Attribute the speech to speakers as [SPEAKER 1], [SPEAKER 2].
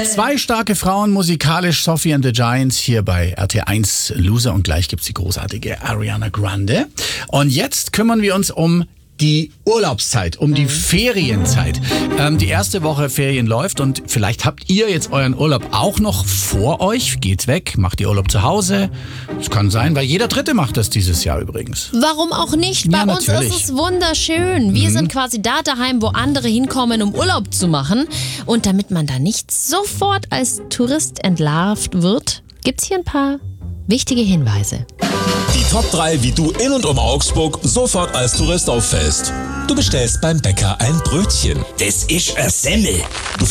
[SPEAKER 1] Zwei starke Frauen, musikalisch Sophie and the Giants hier bei RT1 Loser und gleich gibt's die großartige Ariana Grande. Und jetzt kümmern wir uns um die Urlaubszeit, um die Ferienzeit. Die erste Woche Ferien läuft und vielleicht habt ihr jetzt euren Urlaub auch noch vor euch. Geht weg, macht ihr Urlaub zu Hause. Das kann sein, weil jeder Dritte macht das dieses Jahr übrigens.
[SPEAKER 2] Warum auch nicht? Bei uns ist es wunderschön. Wir sind quasi da daheim, wo andere hinkommen, um Urlaub zu machen. Und damit man da nicht sofort als Tourist entlarvt wird, gibt's hier ein paar wichtige Hinweise.
[SPEAKER 3] Die Top 3, wie du in und um Augsburg sofort als Tourist auffällst. Du bestellst beim Bäcker ein Brötchen.
[SPEAKER 4] Das ist ein Semmel.
[SPEAKER 3] Du